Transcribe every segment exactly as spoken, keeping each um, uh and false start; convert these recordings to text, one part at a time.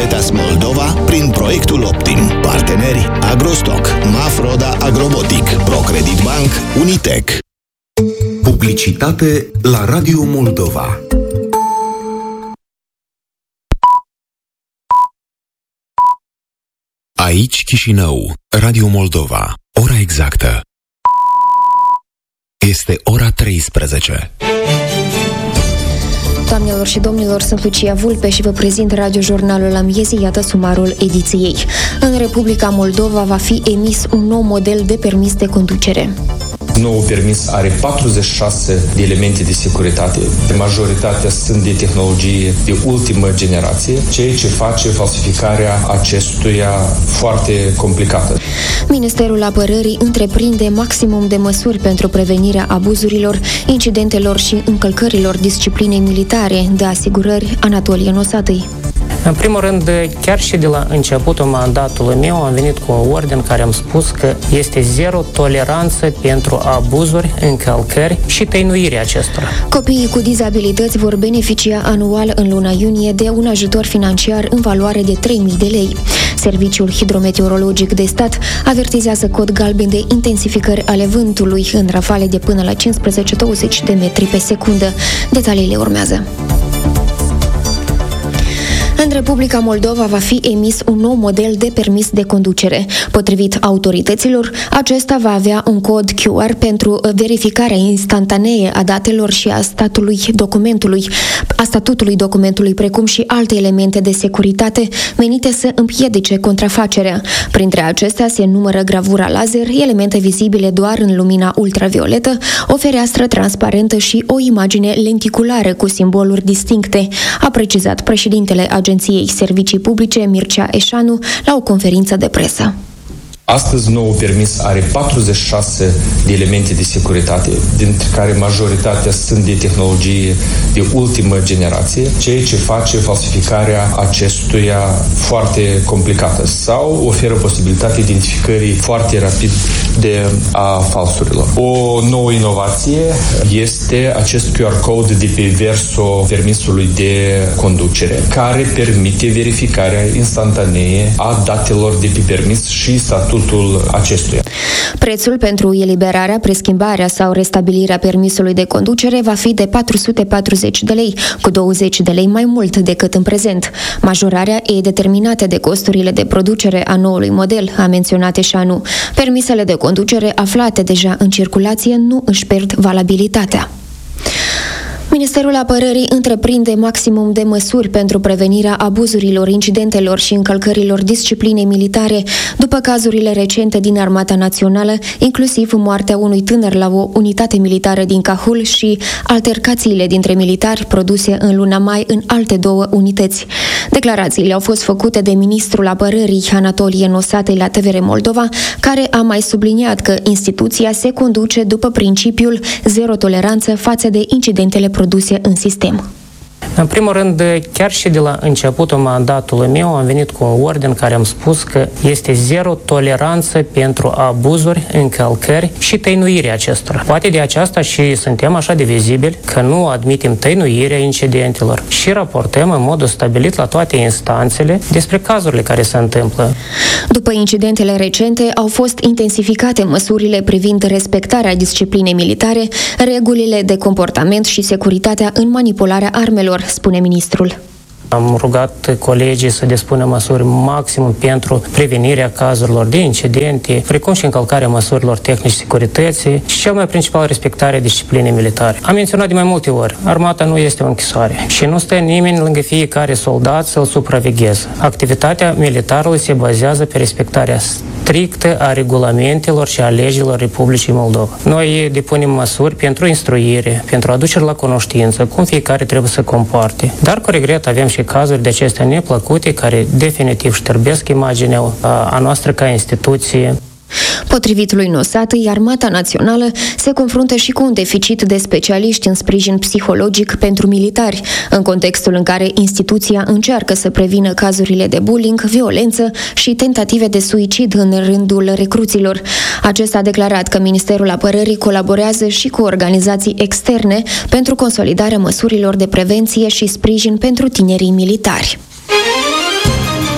Caritas Moldova prin proiectul Optim. Parteneri Agrostock, Mafroda Agrobotic, Procredit Bank, Unitec. Publicitate la Radio Moldova. Aici Chișinău, Radio Moldova. Ora exactă este ora treisprezece. Doamnelor și domnilor, sunt Lucia Vulpe și vă prezint radiojurnalul Amiezii, iată sumarul ediției. În Republica Moldova va fi emis un nou model de permis de conducere. Noul permis are patruzeci și șase de elemente de securitate. Majoritatea sunt de tehnologie de ultimă generație, ceea ce face falsificarea acestuia foarte complicată. Ministerul Apărării întreprinde maximum de măsuri pentru prevenirea abuzurilor, incidentelor și încălcărilor disciplinei militare, de asigurări Anatolie Nosatăi. În primul rând, chiar și de la începutul mandatului meu am venit cu o ordine în care am spus că este zero toleranță pentru abuzuri, încălcări și tăinuirea acestora. Copiii cu dizabilități vor beneficia anual în luna iunie de un ajutor financiar în valoare de trei mii de lei. Serviciul Hidrometeorologic de Stat avertizează cod galben de intensificări ale vântului în rafale de până la cincisprezece douăzeci de metri pe secundă. Detaliile urmează. În Republica Moldova va fi emis un nou model de permis de conducere. Potrivit autorităților, acesta va avea un cod Q R pentru verificarea instantanee a datelor și a statului documentului, a statutului documentului, precum și alte elemente de securitate menite să împiedice contrafacerea. Printre acestea se numără gravura laser, elemente vizibile doar în lumina ultravioletă, o fereastră transparentă și o imagine lenticulară cu simboluri distincte, a precizat președintele Agenției Servicii Publice, Mircea Eșanu, la o conferință de presă. Astăzi, noul permis are patruzeci și șase de elemente de securitate, dintre care majoritatea sunt de tehnologie de ultimă generație, ceea ce face falsificarea acestuia foarte complicată sau oferă posibilitatea identificării foarte rapid de a falsurilor. O nouă inovație este acest Q R code de pe versul permisului de conducere, care permite verificarea instantanee a datelor de pe permis și statut acestuia. Prețul pentru eliberarea, preschimbarea sau restabilirea permisului de conducere va fi de patru sute patruzeci de lei, cu douăzeci de lei mai mult decât în prezent. Majorarea e determinată de costurile de producere a noului model, a menționat Eșanu. Permisele de conducere aflate deja în circulație nu își pierd valabilitatea. Ministerul Apărării întreprinde maximum de măsuri pentru prevenirea abuzurilor, incidentelor și încălcărilor disciplinei militare după cazurile recente din Armata Națională, inclusiv moartea unui tânăr la o unitate militară din Cahul și altercațiile dintre militari produse în luna mai în alte două unități. Declarațiile au fost făcute de ministrul Apărării Anatolie Nosatăi la T V R Moldova, care a mai subliniat că instituția se conduce după principiul zero toleranță față de incidentele produse în sistem. În primul rând, chiar și de la începutul mandatului meu am venit cu o ordine în care am spus că este zero toleranță pentru abuzuri, încălcări și tăinuirea acestora. Poate de aceasta și suntem așa de vizibili că nu admitem tăinuirea incidentelor și raportăm în modul stabilit la toate instanțele despre cazurile care se întâmplă. După incidentele recente, au fost intensificate măsurile privind respectarea disciplinei militare, regulile de comportament și securitatea în manipularea armelor, spune ministrul. Am rugat colegii să despună măsuri maximum pentru prevenirea cazurilor de incidente, precum și încălcarea măsurilor tehnice securității și cel mai principal respectarea disciplinei militare. Am menționat de mai multe ori, armata nu este o închisoare și nu stă nimeni lângă fiecare soldat să-l supravegheze. Activitatea militarului se bazează pe respectarea strictă a regulamentelor și a legilor Republicii Moldova. Noi depunem măsuri pentru instruire, pentru aducere la cunoștință, cum fiecare trebuie să comporte. Dar cu regret avem și cazuri de acestea neplăcute care definitiv șterbesc imaginea a noastră ca instituție. Potrivit lui Nosatăi, Armata Națională se confruntă și cu un deficit de specialiști în sprijin psihologic pentru militari, în contextul în care instituția încearcă să prevină cazurile de bullying, violență și tentative de suicid în rândul recruților. Acesta a declarat că Ministerul Apărării colaborează și cu organizații externe pentru consolidarea măsurilor de prevenție și sprijin pentru tinerii militari.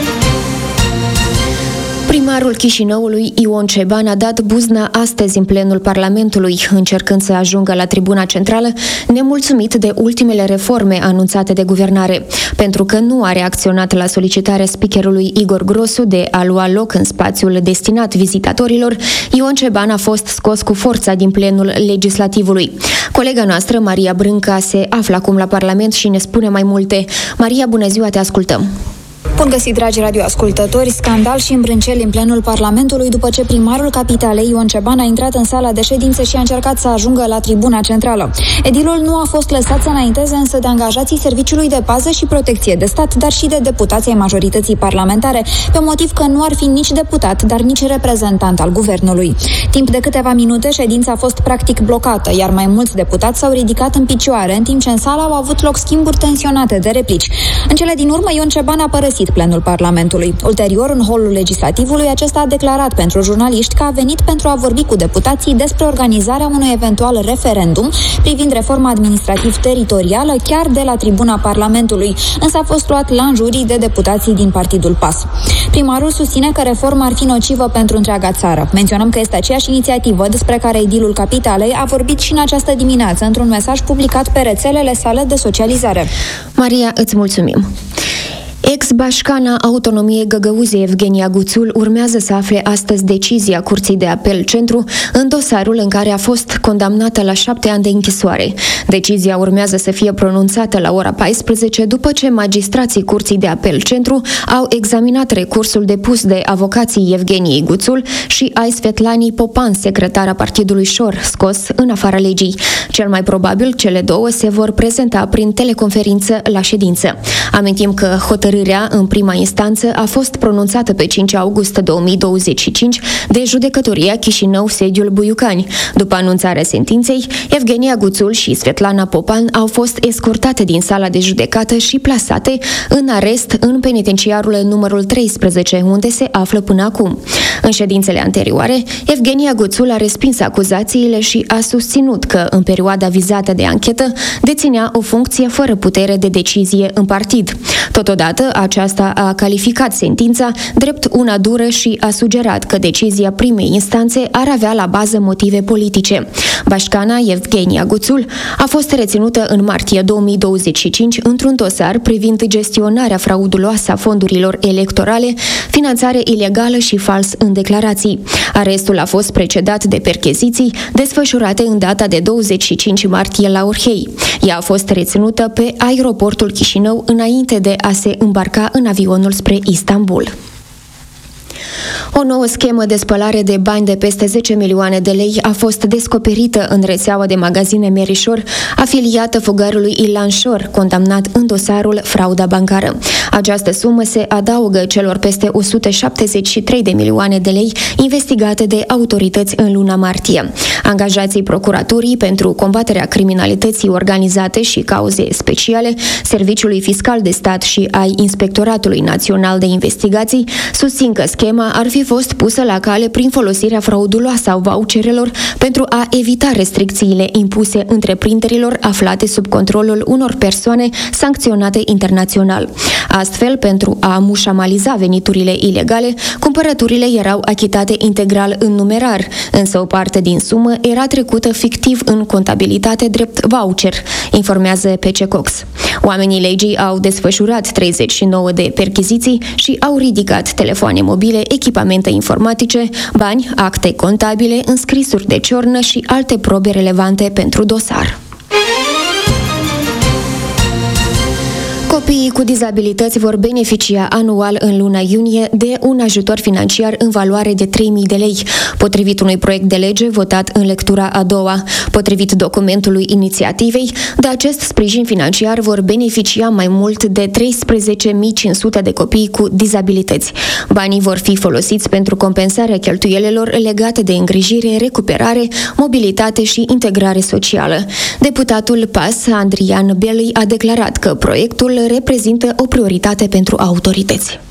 Primarul Chișinăului, Ion Ceban, a dat buzna astăzi în plenul Parlamentului, încercând să ajungă la tribuna centrală, nemulțumit de ultimele reforme anunțate de guvernare. Pentru că nu a reacționat la solicitarea speakerului Igor Grosu de a lua loc în spațiul destinat vizitatorilor, Ion Ceban a fost scos cu forța din plenul legislativului. Colega noastră, Maria Brânca, se află acum la Parlament și ne spune mai multe. Maria, bună ziua, te ascultăm! Bun găsit, dragi radioascultători! Scandal și îmbrânceli în plenul Parlamentului după ce primarul capitalei, Ion Ceban, a intrat în sala de ședințe și a încercat să ajungă la tribuna centrală. Edilul nu a fost lăsat să înainteze însă de angajații Serviciului de Pază și Protecție de Stat, dar și de deputații ai majorității parlamentare, pe motiv că nu ar fi nici deputat, dar nici reprezentant al guvernului. Timp de câteva minute, ședința a fost practic blocată, iar mai mulți deputați s-au ridicat în picioare, în timp ce în sală au avut loc schimburi tensionate de replici. În cele din urmă, Ion Ceban a părăsit plenul Parlamentului. Ulterior, în holul legislativului, acesta a declarat pentru jurnaliști că a venit pentru a vorbi cu deputații despre organizarea unui eventual referendum privind reforma administrativ-teritorială chiar de la tribuna Parlamentului, însă a fost luat la înjurii de deputații din Partidul P A S. Primarul susține că reforma ar fi nocivă pentru întreaga țară. Menționăm că este aceeași inițiativă despre care edilul capitalei a vorbit și în această dimineață într-un mesaj publicat pe rețelele sale de socializare. Maria, îți mulțumim! Ex-bașcana Autonomiei Găgăuziei Evgenia Guțul urmează să afle astăzi decizia Curții de Apel Centru în dosarul în care a fost condamnată la șapte ani de închisoare. Decizia urmează să fie pronunțată la ora paisprezece după ce magistrații Curții de Apel Centru au examinat recursul depus de avocații Evgeniei Guțul și ai Svetlani Popan, secretara Partidului Șor, scos în afara legii. Cel mai probabil, cele două se vor prezenta prin teleconferință la ședință. Amintim că hotărârea în prima instanță a fost pronunțată pe cinci august două mii douăzeci și cinci de Judecătoria Chișinău, sediul Buiucani. După anunțarea sentinței, Evgenia Guțul și Svetlana Popan au fost escortate din sala de judecată și plasate în arest în penitenciarul numărul treisprezece, unde se află până acum. În ședințele anterioare, Evgenia Guțul a respins acuzațiile și a susținut că, în perioada vizată de anchetă, deținea o funcție fără putere de decizie în partid. Totodată, aceasta a calificat sentința drept una dură și a sugerat că decizia primei instanțe ar avea la bază motive politice. Bașcana Evgenia Guțul a fost reținută în martie două mii douăzeci și cinci într-un dosar privind gestionarea frauduloasă a fondurilor electorale, finanțare ilegală și fals în declarații. Arestul a fost precedat de percheziții desfășurate în data de douăzeci și cinci martie la Orhei. Ea a fost reținută pe aeroportul Chișinău înainte de a se îmbarca în avionul spre Istanbul. O nouă schemă de spălare de bani de peste zece milioane de lei a fost descoperită în rețeaua de magazine Merișor, afiliată făgarului Ilan Șor, condamnat în dosarul frauda bancară. Această sumă se adaugă celor peste o sută șaptezeci și trei de milioane de lei investigate de autorități în luna martie. Angajații Procuraturii pentru combaterea criminalității organizate și cauze speciale, Serviciului Fiscal de Stat și ai Inspectoratului Național de Investigații susțin că schema ar fi fost pusă la cale prin folosirea frauduloasă a voucherelor pentru a evita restricțiile impuse întreprinderilor aflate sub controlul unor persoane sancționate internațional. Astfel, pentru a mușamaliza veniturile ilegale, cumpărăturile erau achitate integral în numerar, însă o parte din sumă era trecută fictiv în contabilitate drept voucher, informează P C Cox. Oamenii legii au desfășurat treizeci și nouă de perchiziții și au ridicat telefoane mobile, echipamente informatice, bani, acte contabile, înscrisuri de ciornă și alte probe relevante pentru dosar. Copiii cu dizabilități vor beneficia anual în luna iunie de un ajutor financiar în valoare de trei mii de lei, potrivit unui proiect de lege votat în lectura a doua. Potrivit documentului inițiativei, de acest sprijin financiar vor beneficia mai mult de treisprezece mii cinci sute de copii cu dizabilități. Banii vor fi folosiți pentru compensarea cheltuielilor legate de îngrijire, recuperare, mobilitate și integrare socială. Deputatul P A S, Andrian Belui, a declarat că proiectul reprezintă o prioritate pentru autorități.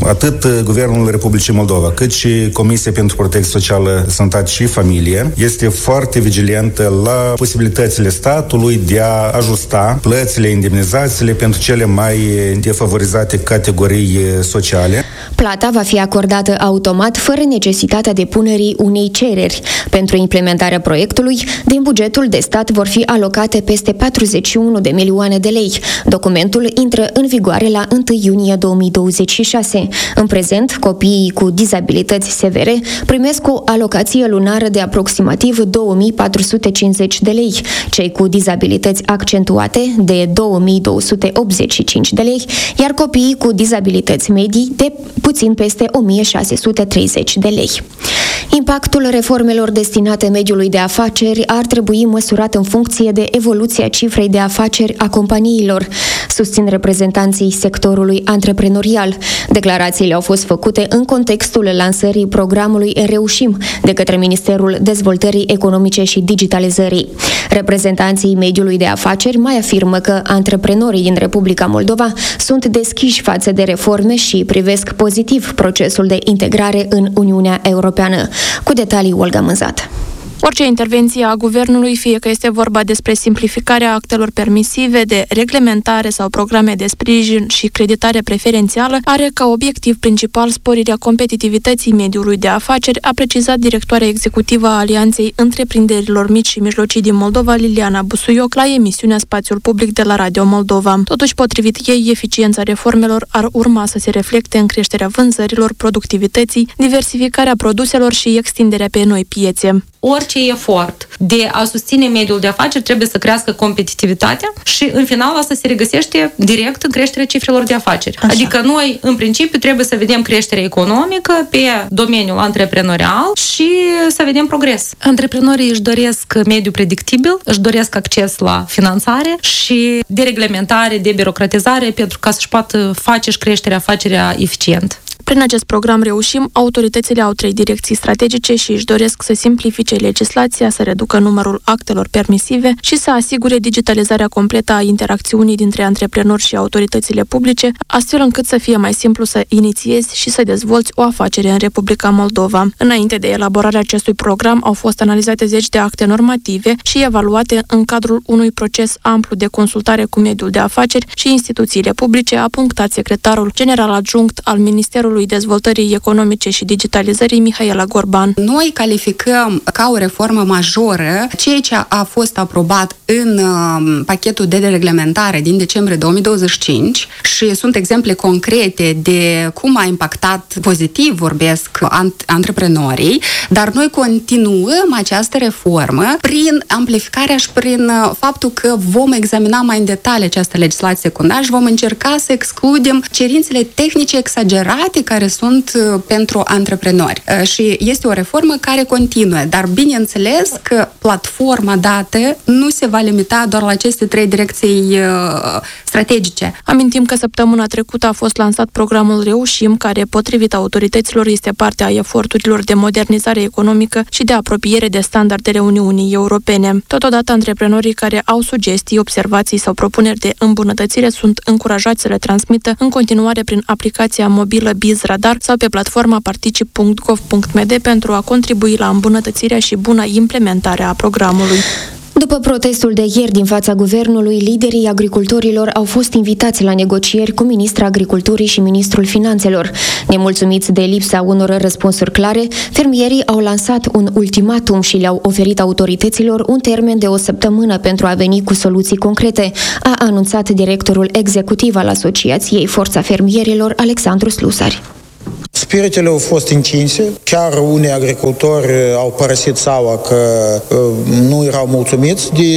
atât Guvernul Republicii Moldova, cât și Comisia pentru Protecție Socială, Sănătate și Familie este foarte vigilentă la posibilitățile statului de a ajusta plățile, indemnizațiile pentru cele mai defavorizate categorii sociale. Plata va fi acordată automat, fără necesitatea depunerii unei cereri. Pentru implementarea proiectului, din bugetul de stat vor fi alocate peste patruzeci și unu de milioane de lei. Documentul intră în vigoare la întâi iunie două mii douăzeci și șase. În prezent, copiii cu dizabilități severe primesc o alocație lunară de aproximativ două mii patru sute cincizeci de lei, cei cu dizabilități accentuate de două mii două sute optzeci și cinci de lei, iar copiii cu dizabilități medii de puțin peste o mie șase sute treizeci de lei. Impactul reformelor destinate mediului de afaceri ar trebui măsurat în funcție de evoluția cifrei de afaceri a companiilor, susțin reprezentanții sectorului antreprenorial. Declarațiile au fost făcute în contextul lansării programului Reușim de către Ministerul Dezvoltării Economice și Digitalizării. Reprezentanții mediului de afaceri mai afirmă că antreprenorii din Republica Moldova sunt deschiși față de reforme și privesc pozitiv procesul de integrare în Uniunea Europeană. Cu detalii, Olga Mânzat. Orice intervenție a guvernului, fie că este vorba despre simplificarea actelor permisive, de reglementare sau programe de sprijin și creditare preferențială, are ca obiectiv principal sporirea competitivității mediului de afaceri, a precizat directoarea executivă a Alianței Întreprinderilor Mici și Mijlocii din Moldova, Liliana Busuioc, la emisiunea Spațiul Public de la Radio Moldova. Totuși, potrivit ei, eficiența reformelor ar urma să se reflecte în creșterea vânzărilor, productivității, diversificarea produselor și extinderea pe noi piețe. Orice efort de a susține mediul de afaceri trebuie să crească competitivitatea și, în final, asta se regăsește direct în creșterea cifrelor de afaceri. Așa. Adică noi, în principiu, trebuie să vedem creșterea economică pe domeniul antreprenorial și să vedem progres. Antreprenorii își doresc mediu predictibil, își doresc acces la finanțare și dereglementare, debirocratizare, pentru ca să-și poată face și creșterea afacerea eficient. Prin acest program Reușim, autoritățile au trei direcții strategice și își doresc să simplifice legislația, să reducă numărul actelor permisive și să asigure digitalizarea completă a interacțiunii dintre antreprenori și autoritățile publice, astfel încât să fie mai simplu să inițiezi și să dezvolți o afacere în Republica Moldova. Înainte de elaborarea acestui program, au fost analizate zeci de acte normative și evaluate în cadrul unui proces amplu de consultare cu mediul de afaceri și instituțiile publice, a punctat secretarul general adjunct al Ministerului Dezvoltării Economice și Digitalizării, Mihaela Gorban. Noi calificăm ca o reformă majoră ceea ce a fost aprobat în uh, pachetul de dereglementare din decembrie două mii douăzeci și cinci și sunt exemple concrete de cum a impactat pozitiv, vorbesc, ant- antreprenorii, dar noi continuăm această reformă prin amplificarea și prin faptul că vom examina mai în detaliu această legislație secundară și vom încerca să excludem cerințele tehnice exagerate care sunt pentru antreprenori. Și este o reformă care continuă, dar bineînțeles că platforma dată nu se va limita doar la aceste trei direcții strategice. Amintim că săptămâna trecută a fost lansat programul Reușim, care, potrivit autorităților, este parte a eforturilor de modernizare economică și de apropiere de standardele Uniunii Europene. Totodată, antreprenorii care au sugestii, observații sau propuneri de îmbunătățire sunt încurajați să le transmită în continuare prin aplicația mobilă BizRadar sau pe platforma particip punct gov punct m d pentru a contribui la îmbunătățirea și buna implementare a programului. După protestul de ieri din fața guvernului, liderii agricultorilor au fost invitați la negocieri cu ministra Agriculturii și ministrul Finanțelor. Nemulțumiți de lipsa unor răspunsuri clare, fermierii au lansat un ultimatum și le-au oferit autorităților un termen de o săptămână pentru a veni cu soluții concrete, a anunțat directorul executiv al Asociației Forța Fermierilor, Alexandru Slusari. Spiritele au fost încinse, chiar unii agricultori au părăsit țaua că uh, nu erau mulțumiți de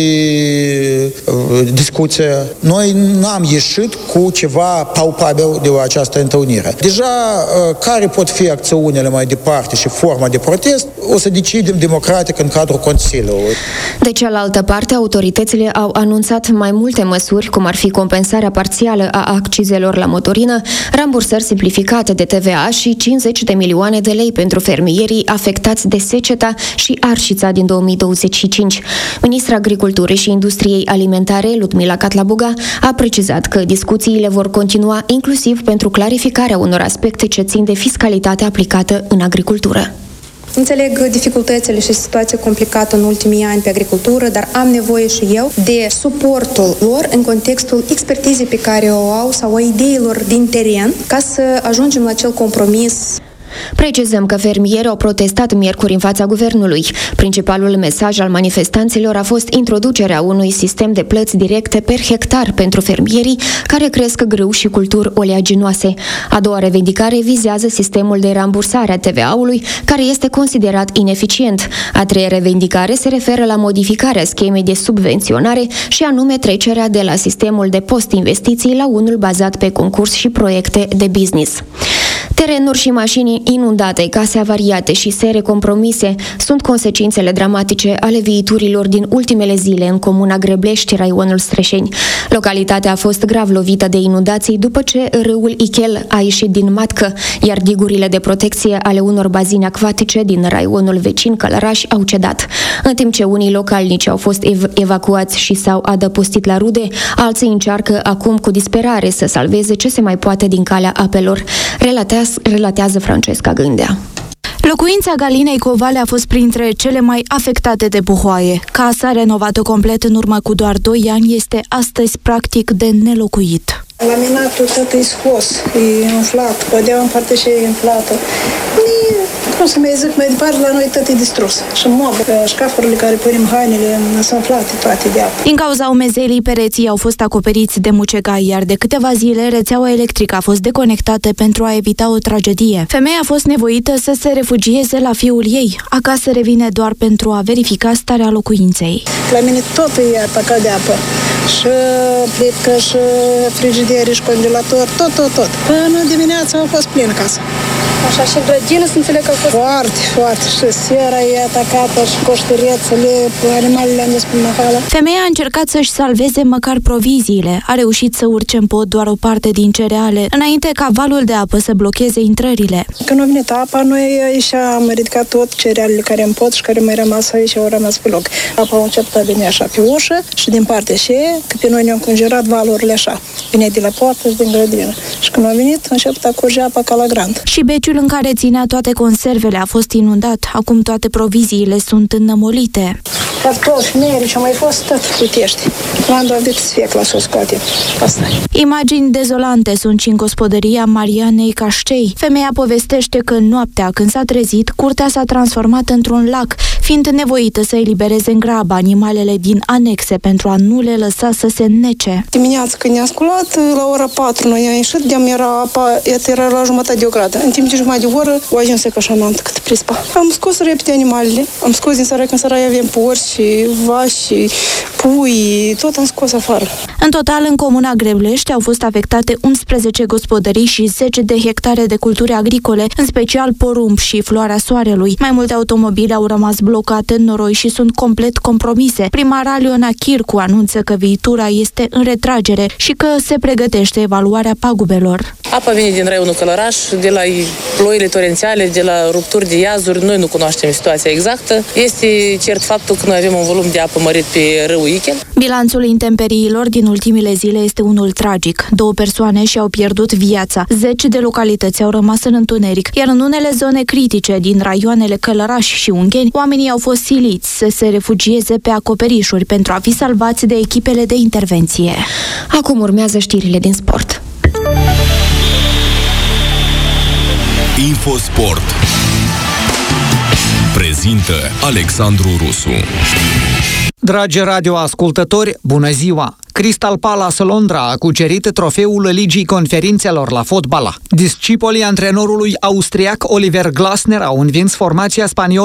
uh, discuție. Noi n-am ieșit cu ceva palpabil de această întâlnire. Deja uh, care pot fi acțiunile mai departe și forma de protest, o să decidem democratic în cadrul Consiliului. De cealaltă parte, autoritățile au anunțat mai multe măsuri, cum ar fi compensarea parțială a accizelor la motorină, rambursări simplificate de T V A și cincizeci de milioane de lei pentru fermierii afectați de seceta și arșița din două mii douăzeci și cinci. Ministra Agriculturii și Industriei Alimentare, Ludmila Catlabuga, a precizat că discuțiile vor continua inclusiv pentru clarificarea unor aspecte ce țin de fiscalitate aplicată în agricultură. Înțeleg dificultățile și situația complicată în ultimii ani pe agricultură, dar am nevoie și eu de suportul lor în contextul expertizei pe care o au sau a ideilor din teren ca să ajungem la acel compromis. Precizăm că fermierii au protestat miercuri în fața guvernului. Principalul mesaj al manifestanților a fost introducerea unui sistem de plăți directe per hectar pentru fermierii care cresc grâu și culturi oleaginoase. A doua revendicare vizează sistemul de rambursare a T V A-ului, care este considerat ineficient. A treia revendicare se referă la modificarea schemei de subvenționare și anume trecerea de la sistemul de post-investiții la unul bazat pe concurs și proiecte de business. Terenuri și mașini inundate, case avariate și sere compromise sunt consecințele dramatice ale viiturilor din ultimele zile în comuna Greblești, raionul Streșeni. Localitatea a fost grav lovită de inundații după ce râul Ichel a ieșit din matcă, iar digurile de protecție ale unor bazine acvatice din raionul vecin Călăraș au cedat. În timp ce unii localnici au fost ev- evacuați și s-au adăpostit la rude, alții încearcă acum cu disperare să salveze ce se mai poate din calea apelor. Relatează relatează Francesca Gândea. Locuința Galinei Covale a fost printre cele mai afectate de buhoaie. Casa, renovată complet în urmă cu doar doi ani, este astăzi practic de nelocuit. Laminatul tot e scos, e umflat, podeaua în parte și e umflată. Cum să mai zic, mai departe, la noi tot e distrus. Și mobil, șcafurile care punem hainele sunt umflate toate de apă. Din cauza umezelii, pereții au fost acoperiți de mucegai, iar de câteva zile rețeaua electrică a fost deconectată pentru a evita o tragedie. Femeia a fost nevoită să se refugieze la fiul ei. Acasă revine doar pentru a verifica starea locuinței. La mine totul e atacat de apă. Și plitcă, și frigider, și congelator, tot, tot, tot. Până dimineața a fost plin casa. Așa și grădină, să înțeleg că a fost... Foarte, foarte. Și sera e atacată, și coșterețele, animalele am despre mahală. Femeia a încercat să-și salveze măcar proviziile. A reușit să urce în pod doar o parte din cereale, înainte ca valul de apă să blocheze intrările. Când a venit apa, noi aici am ridicat tot cerealele care în pod și care mai rămas aici, au rămas pe loc. Apa a început a veni așa pe ușă și din partea și că pe noi ne-au congerat valurile așa. Vine de la poartă și din grădină. Și când a venit, a început a curge apa ca la grant. Și beciul în care ținea toate conservele a fost inundat. Acum toate proviziile sunt înnămolite. Cartofi, mere și a mai fost tot putești. Când a avut sfecla să o scoatem. Asta e. Imagini dezolante sunt și în gospodăria Marianei Cașcei. Femeia povestește că noaptea, când s-a trezit, curtea s-a transformat într-un lac, fiind nevoită să elibereze în grabă animalele din anexe pentru a nu le lăsa să se înnece. Dimineața când ne-am sculat, la ora patru noi am ieșit, de-am era apa, era la jumătate de o gradă. În timp de jumătate de oră, o ajuns ca așa mantă cât prispa. Am scos repede animalele, am scos din sărai, când sărai avem porci, vași, pui, tot am scos afară. În total, în comuna Greblești au fost afectate unsprezece gospodării și zece de hectare de culturi agricole, în special porumb și floarea soarelui. Mai multe automobile au rămas blocate în noroi și sunt complet compromise. Primar Aliona Chircu anunță că viitura este în retragere și că se pregătește evaluarea pagubelor. Apa vine din raionul Călăraș, de la ploile torențiale, de la rupturi de iazuri. Noi nu cunoaștem situația exactă. Este cert faptul că noi avem un volum de apă mărit pe râul Ichel. Bilanțul intemperiilor din ultimele zile este unul tragic. Două persoane și-au pierdut viața. Zeci de localități au rămas în întuneric, iar în unele zone critice din raioanele Călăraș și Ungheni, oamenii au fost siliți să se refugieze pe acoperișuri pentru a fi salvați de echipele de intervenție. Acum urmează știrile din sport. Infosport prezintă Alexandru Rusu. Dragi radioascultători, bună ziua! Crystal Palace Londra a cucerit trofeul Ligii Conferințelor la fotbal. Discipolii antrenorului austriac Oliver Glasner au învins formația spaniolă